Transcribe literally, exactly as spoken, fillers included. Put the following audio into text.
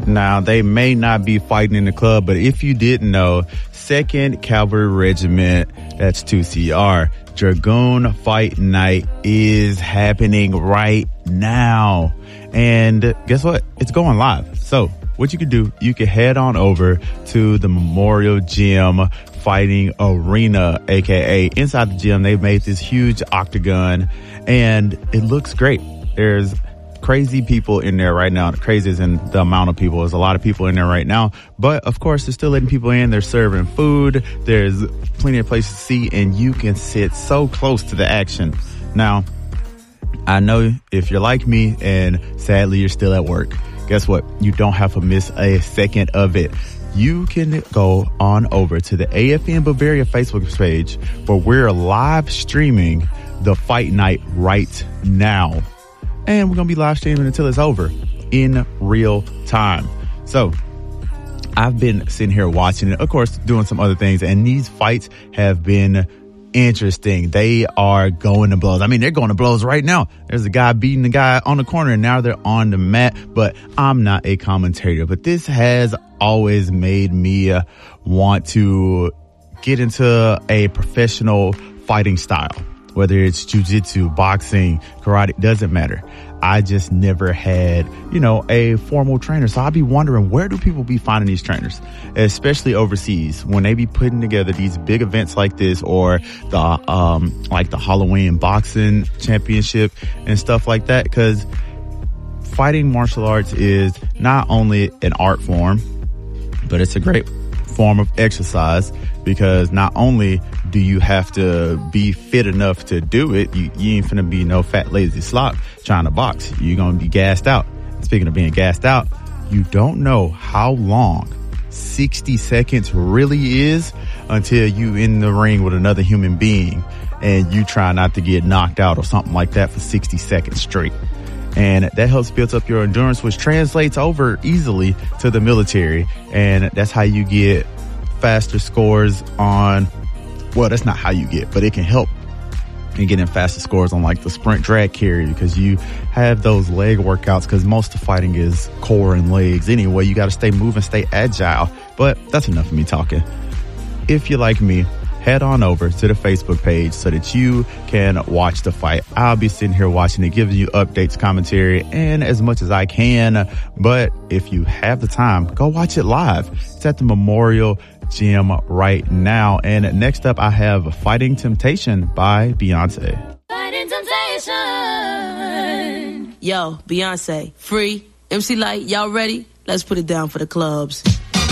Now, they may not be fighting in the club, but if you didn't know, second Cavalry Regiment, that's two C R, Dragoon Fight Night is happening right now. And guess what? It's going live. So what you can do, you can head on over to the Memorial Gym Fighting Arena, aka inside the gym. They've made this huge octagon and it looks great. There's crazy people in there right now. The crazy is in the amount of people. There's a lot of people in there right now, but of course they're still letting people in. They're serving food. There's plenty of places to see and you can sit so close to the action. Now, I know if you're like me and sadly you're still at work, guess what? You don't have to miss a second of it. You can go on over to the A F N Bavaria Facebook page where we're live streaming the fight night right now. And we're going to be live streaming until it's over in real time. So I've been sitting here watching it, of course, doing some other things. And these fights have been interesting. They are going to blows. I mean, they're going to blows right now. There's a guy beating the guy on the corner and now they're on the mat. But I'm not a commentator, but this has always made me uh, want to get into a professional fighting style. Whether it's jiu-jitsu, boxing, karate, doesn't matter. I just never had, you know, a formal trainer. So I'd be wondering, where do people be finding these trainers, especially overseas, when they be putting together these big events like this or the, um, like the Halloween boxing championship and stuff like that? Because fighting martial arts is not only an art form, but it's a great form of exercise because not only do you have to be fit enough to do it, you, you ain't finna be no fat, lazy slop trying to box. You're gonna be gassed out. Speaking of being gassed out, you don't know how long sixty seconds really is until you in the ring with another human being and you try not to get knocked out or something like that for sixty seconds straight. And that helps build up your endurance, which translates over easily to the military. And that's how you get faster scores on, well, that's not how you get, but it can help in getting faster scores on like the sprint drag carry because you have those leg workouts because most of fighting is core and legs. Anyway, you got to stay moving, stay agile. But that's enough of me talking. If you like me, head on over to the Facebook page so that you can watch the fight. I'll be sitting here watching it, giving you updates, commentary, and as much as I can. But if you have the time, go watch it live. It's at the Memorial Gym right now. And next up, I have Fighting Temptation by Beyonce. Fighting Temptation. Yo, Beyonce, Free, M C Light, y'all ready? Let's put it down for the clubs.